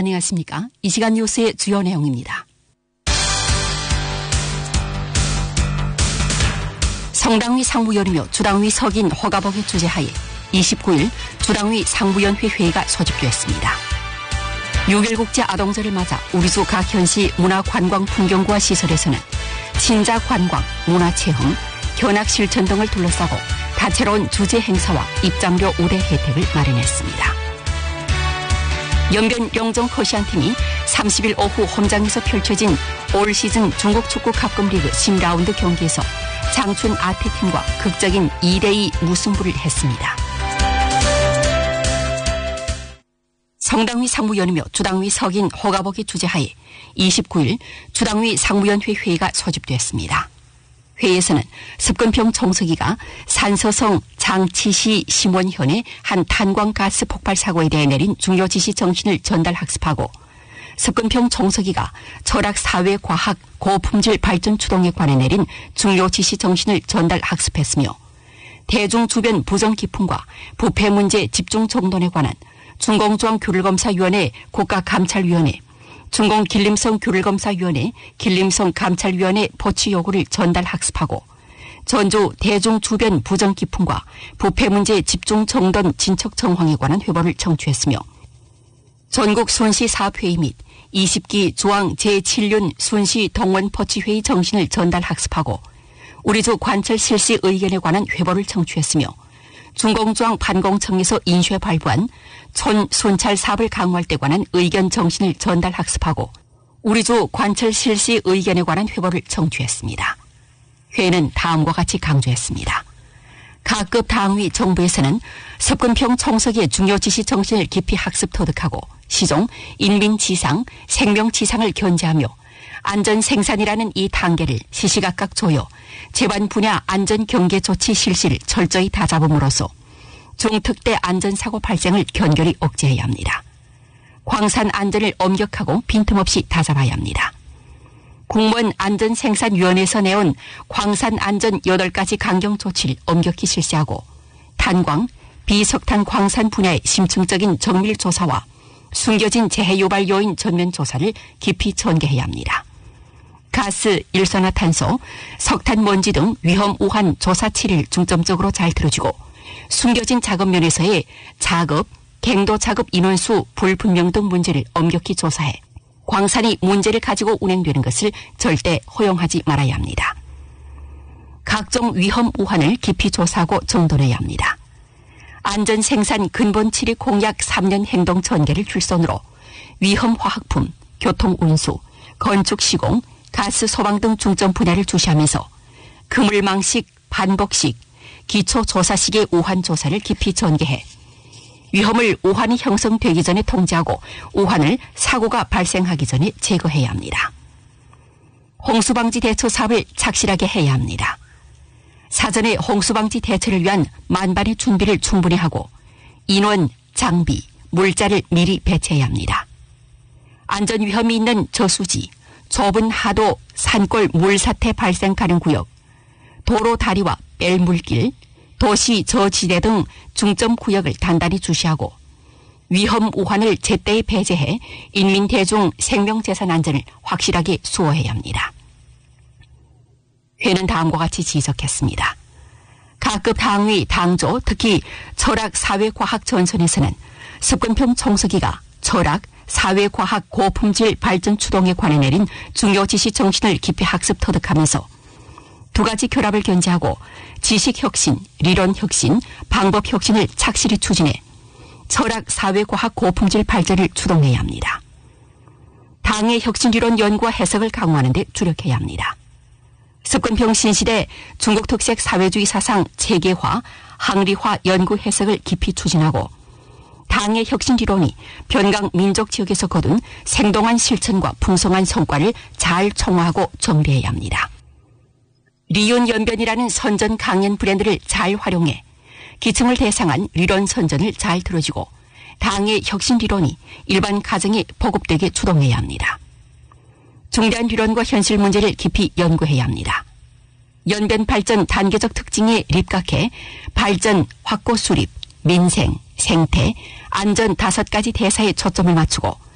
안녕하십니까? 이 시간 뉴스의 주요 내용입니다. 성당위 상무위원이며 주당위 석인 허가복의 주재하에 29일 주당위 상무위원회 회의가 소집되었습니다. 6.1국제 아동절을 맞아 우리주 각 현시 문화관광풍경구와 시설에서는 친자 관광, 문화체험, 견학실천 등을 둘러싸고 다채로운 주제 행사와 입장료 우대 혜택을 마련했습니다. 연변 영정 커시안팀이 30일 오후 홈장에서 펼쳐진 올 시즌 중국 축구 갑금리그 10라운드 경기에서 장춘 아태팀과 극적인 2대2 무승부를 했습니다. 성당위 상무위원이며 주당위 석인 허가복의 주재하에 29일 주당위 상무위원회 회의가 소집되었습니다. 회의에서는 습근평 정석이가 산서성 장치시 심원현의 한 탄광가스 폭발 사고에 대해 내린 중요 지시 정신을 전달 학습하고 습근평 정석이가 철학 사회 과학 고품질 발전 추동에 관해 내린 중요 지시 정신을 전달 학습했으며 대중 주변 부정 기품과 부패 문제 집중 정돈에 관한 중공중앙교를검사위원회 국가감찰위원회 중공 길림성 교를검사위원회 길림성 감찰위원회 보치 요구를 전달 학습하고 전주 대중 주변 부정 기품과 부패 문제 집중 정돈 진척 정황에 관한 회보를 청취했으며 전국 순시 사업회의 및 20기 중앙 제7륜 순시 동원 포치회의 정신을 전달 학습하고 우리주 관철 실시 의견에 관한 회보를 청취했으며 중공중앙 판공청에서 인쇄 발부한 촌 순찰 사업을 강화할 때 관한 의견 정신을 전달 학습하고 우리주 관철 실시 의견에 관한 회보를 청취했습니다. 회의는 다음과 같이 강조했습니다. 각급 당위 정부에서는 습근평 청석의 중요 지시 정신을 깊이 학습 터득하고 시종, 인민지상, 생명지상을 견제하며 안전생산이라는 이 단계를 시시각각 조여 재반 분야 안전경계 조치 실시를 철저히 다잡음으로써 중특대 안전사고 발생을 견결히 억제해야 합니다. 광산 안전을 엄격하고 빈틈없이 다잡아야 합니다. 공무원 안전생산위원회에서 내온 광산 안전 8가지 강경 조치를 엄격히 실시하고 탄광, 비석탄 광산 분야의 심층적인 정밀 조사와 숨겨진 재해 유발 요인 전면 조사를 깊이 전개해야 합니다. 가스, 일산화탄소, 석탄 먼지 등 위험 우한 조사 처리를 중점적으로 잘 들어주고 숨겨진 작업 면에서의 작업, 갱도 작업 인원수 불분명 등 문제를 엄격히 조사해 광산이 문제를 가지고 운행되는 것을 절대 허용하지 말아야 합니다. 각종 위험 우한을 깊이 조사하고 정돈해야 합니다. 안전생산 근본 7위 공약 3년 행동 전개를 출선으로 위험 화학품, 교통운수, 건축시공, 가스 소방 등 중점 분야를 주시하면서 그물망식, 반복식, 기초조사식의 우한 조사를 깊이 전개해 위험을 우한이 형성되기 전에 통제하고 우한을 사고가 발생하기 전에 제거해야 합니다. 홍수방지 대처 사업을 착실하게 해야 합니다. 사전에 홍수방지 대처를 위한 만반의 준비를 충분히 하고 인원, 장비, 물자를 미리 배치해야 합니다. 안전위험이 있는 저수지, 좁은 하도, 산골 물사태 발생 가능 구역, 도로 다리와 뺄물길, 도시 저지대 등 중점 구역을 단단히 주시하고 위험 우한을 제때에 배제해 인민 대중 생명재산 안전을 확실하게 수호해야 합니다. 회는 다음과 같이 지적했습니다. 각급 당위, 당조, 특히 철학 사회과학 전선에서는 습근평 총서기가 철학, 사회과학 고품질 발전 추동에 관해 내린 중요 지시 정신을 깊이 학습 터득하면서 두 가지 결합을 견제하고 지식혁신,理論혁신, 방법혁신을 착실히 추진해 철학, 사회과학 고품질 발전을 추동해야 합니다. 당의 혁신理論 연구와 해석을 강화하는 데 주력해야 합니다. 습근평 신시대 중국 특색 사회주의 사상 체계화, 항리화 연구 해석을 깊이 추진하고 당의 혁신理論이 변강 민족 지역에서 거둔 생동한 실천과 풍성한 성과를 잘 총화하고 정비해야 합니다. 리윤연변이라는 선전 강연 브랜드를 잘 활용해 기층을 대상한理論 선전을 잘 들어주고 당의 혁신理論이 일반 가정에 보급되게 추동해야 합니다. 중대한理論과 현실 문제를 깊이 연구해야 합니다. 연변 발전 단계적 특징에 입각해 발전, 확고 수립, 민생, 생태, 안전 5가지 대사에 초점을 맞추고